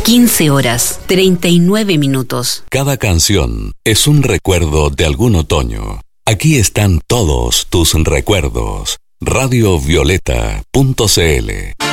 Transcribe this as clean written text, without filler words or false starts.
15 horas, 39 minutos. Cada canción es un recuerdo de algún otoño. Aquí están todos tus recuerdos. Radiovioleta.cl